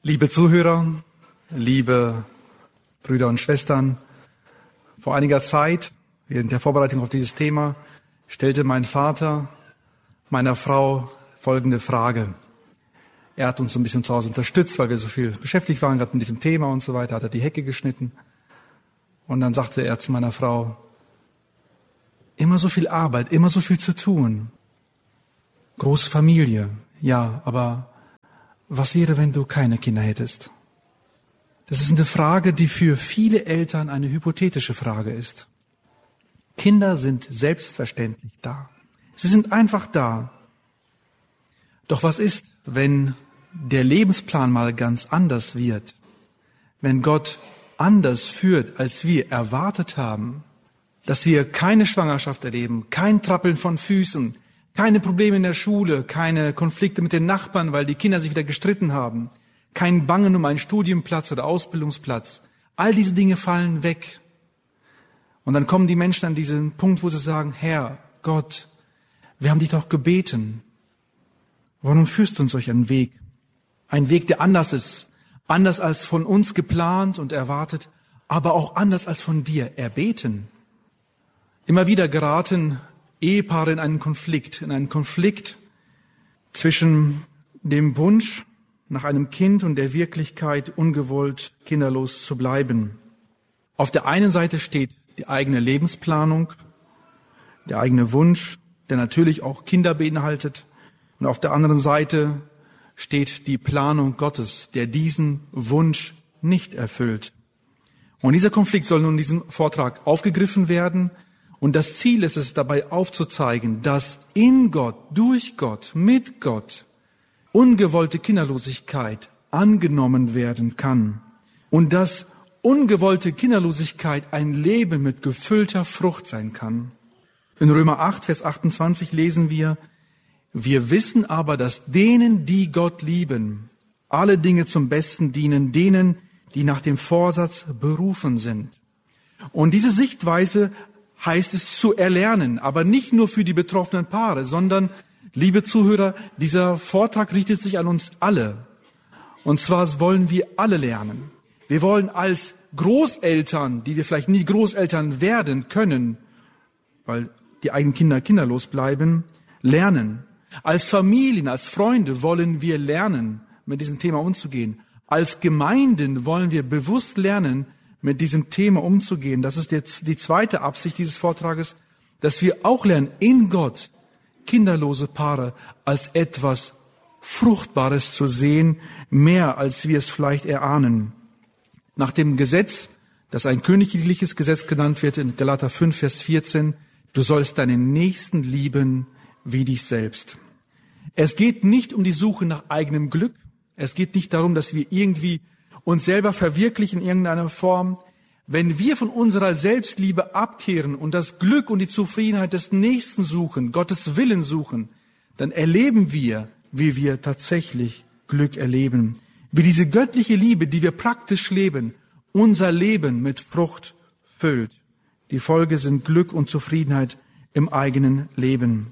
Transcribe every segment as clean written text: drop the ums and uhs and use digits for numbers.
Liebe Zuhörer, liebe Brüder und Schwestern, vor einiger Zeit, während der Vorbereitung auf dieses Thema, stellte mein Vater meiner Frau folgende Frage. Er hat uns so ein bisschen zu Hause unterstützt, weil wir so viel beschäftigt waren, gerade mit diesem Thema und so weiter, hat er die Hecke geschnitten. Und dann sagte er zu meiner Frau, immer so viel Arbeit, immer so viel zu tun. Große Familie, ja, aber was wäre, wenn du keine Kinder hättest? Das ist eine Frage, die für viele Eltern eine hypothetische Frage ist. Kinder sind selbstverständlich da. Sie sind einfach da. Doch was ist, wenn der Lebensplan mal ganz anders wird? Wenn Gott anders führt, als wir erwartet haben? Dass wir keine Schwangerschaft erleben, kein Trappeln von Füßen, keine Probleme in der Schule, keine Konflikte mit den Nachbarn, weil die Kinder sich wieder gestritten haben, kein Bangen um einen Studienplatz oder Ausbildungsplatz. All diese Dinge fallen weg. Und dann kommen die Menschen an diesen Punkt, wo sie sagen, Herr, Gott, wir haben dich doch gebeten. Warum führst du uns solch einen Weg? Ein Weg, der anders ist, anders als von uns geplant und erwartet, aber auch anders als von dir erbeten. Immer wieder geraten Ehepaare in einen Konflikt zwischen dem Wunsch nach einem Kind und der Wirklichkeit, ungewollt kinderlos zu bleiben. Auf der einen Seite steht die eigene Lebensplanung, der eigene Wunsch, der natürlich auch Kinder beinhaltet. Und auf der anderen Seite steht die Planung Gottes, der diesen Wunsch nicht erfüllt. Und dieser Konflikt soll nun in diesem Vortrag aufgegriffen werden. Und das Ziel ist es, dabei aufzuzeigen, dass in Gott, durch Gott, mit Gott ungewollte Kinderlosigkeit angenommen werden kann. Und dass ungewollte Kinderlosigkeit ein Leben mit gefüllter Frucht sein kann. In Römer 8, Vers 28 lesen wir, wir wissen aber, dass denen, die Gott lieben, alle Dinge zum Besten dienen, denen, die nach dem Vorsatz berufen sind. Und diese Sichtweise heißt es zu erlernen, aber nicht nur für die betroffenen Paare, sondern, liebe Zuhörer, dieser Vortrag richtet sich an uns alle. Und zwar wollen wir alle lernen. Wir wollen als Großeltern, die wir vielleicht nie Großeltern werden können, weil die eigenen Kinder kinderlos bleiben, lernen. Als Familien, als Freunde wollen wir lernen, mit diesem Thema umzugehen. Als Gemeinden wollen wir bewusst lernen, mit diesem Thema umzugehen. Das ist jetzt die zweite Absicht dieses Vortrages, dass wir auch lernen, in Gott kinderlose Paare als etwas Fruchtbares zu sehen, mehr als wir es vielleicht erahnen. Nach dem Gesetz, das ein königliches Gesetz genannt wird, in Galater 5, Vers 14, du sollst deinen Nächsten lieben wie dich selbst. Es geht nicht um die Suche nach eigenem Glück. Es geht nicht darum, dass wir irgendwie uns selber verwirklichen in irgendeiner Form. Wenn wir von unserer Selbstliebe abkehren und das Glück und die Zufriedenheit des Nächsten suchen, Gottes Willen suchen, dann erleben wir, wie wir tatsächlich Glück erleben. Wie diese göttliche Liebe, die wir praktisch leben, unser Leben mit Frucht füllt. Die Folge sind Glück und Zufriedenheit im eigenen Leben.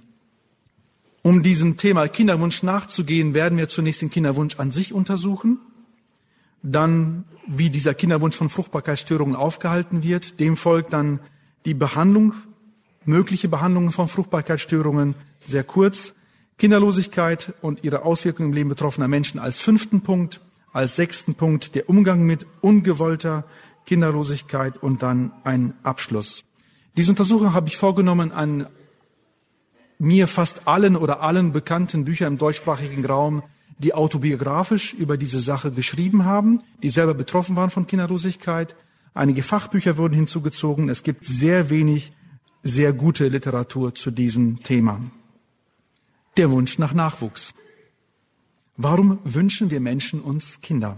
Um diesem Thema Kinderwunsch nachzugehen, werden wir zunächst den Kinderwunsch an sich untersuchen. Dann, wie dieser Kinderwunsch von Fruchtbarkeitsstörungen aufgehalten wird. Dem folgt dann die Behandlung, mögliche Behandlungen von Fruchtbarkeitsstörungen, sehr kurz. Kinderlosigkeit und ihre Auswirkungen im Leben betroffener Menschen als 5. Punkt. Als 6. Punkt der Umgang mit ungewollter Kinderlosigkeit und dann ein Abschluss. Diese Untersuchung habe ich vorgenommen an mir fast allen oder allen bekannten Büchern im deutschsprachigen Raum, die autobiografisch über diese Sache geschrieben haben, die selber betroffen waren von Kinderlosigkeit. Einige Fachbücher wurden hinzugezogen. Es gibt sehr wenig, sehr gute Literatur zu diesem Thema. Der Wunsch nach Nachwuchs. Warum wünschen wir Menschen uns Kinder?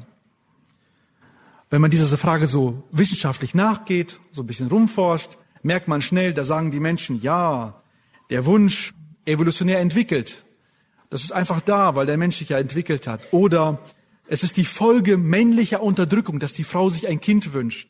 Wenn man dieser Frage so wissenschaftlich nachgeht, so ein bisschen rumforscht, merkt man schnell, da sagen die Menschen, ja, der Wunsch evolutionär entwickelt. Das ist einfach da, weil der Mensch sich ja entwickelt hat. Oder es ist die Folge männlicher Unterdrückung, dass die Frau sich ein Kind wünscht.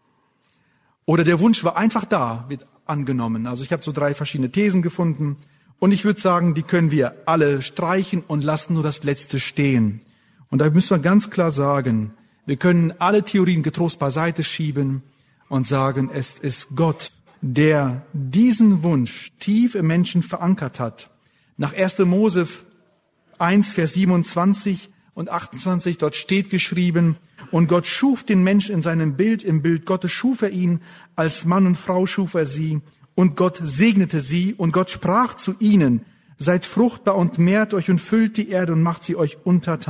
Oder der Wunsch war einfach da, wird angenommen. Also ich habe so 3 verschiedene Thesen gefunden. Und ich würde sagen, die können wir alle streichen und lassen nur das Letzte stehen. Und da müssen wir ganz klar sagen, wir können alle Theorien getrost beiseite schieben und sagen, es ist Gott, der diesen Wunsch tief im Menschen verankert hat. Nach 1. Mose 1, Vers 27 und 28, dort steht geschrieben, und Gott schuf den Menschen in seinem Bild, im Bild Gottes schuf er ihn, als Mann und Frau schuf er sie, und Gott segnete sie, und Gott sprach zu ihnen, seid fruchtbar und mehrt euch und füllt die Erde und macht sie euch untertan.